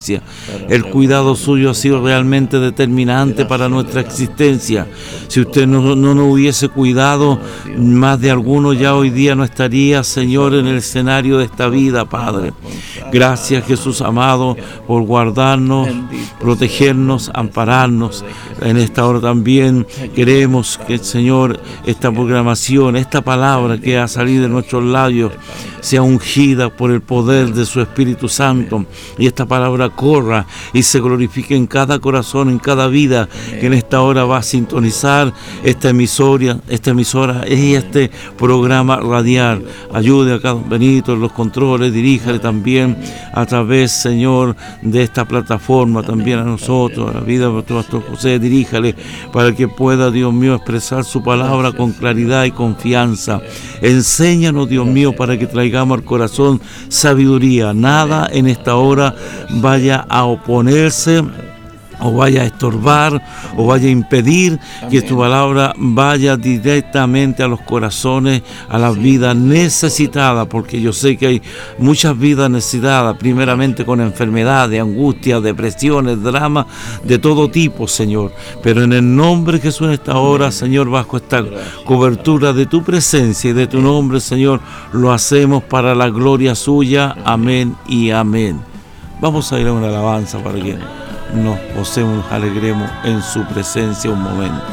existencia. El cuidado suyo ha sido realmente determinante para nuestra existencia. Si usted no nos hubiese cuidado, más de alguno ya hoy día no estaría, Señor, en el escenario de esta vida, Padre. Gracias, Jesús amado, por guardarnos, protegernos, ampararnos. En esta hora también queremos que, Señor, esta programación, esta palabra que ha salido de nuestros labios, sea ungida por el poder de su Espíritu Santo, y esta palabra corra y se glorifique en cada corazón, en cada vida que en esta hora va a sintonizar esta emisora y este programa radial. Ayude a cada Benito en los controles, diríjale también a través, Señor, de esta plataforma, también a nosotros, a la vida de nuestro pastor José, diríjale para que pueda, Dios mío, expresar su palabra con claridad y confianza. Enséñanos, Dios mío, para que traigamos al corazón sabiduría. Nada en esta hora vaya a oponerse, o vaya a estorbar, o vaya a impedir que tu palabra vaya directamente a los corazones, a las vidas necesitadas, porque yo sé que hay muchas vidas necesitadas, primeramente con enfermedades, angustias, depresiones, dramas de todo tipo, Señor. Pero en el nombre de Jesús en esta hora, Señor, bajo esta cobertura de tu presencia y de tu nombre, Señor, lo hacemos para la gloria suya. Amén y amén. Vamos a ir a una alabanza para que nos gocemos, nos alegremos en su presencia un momento.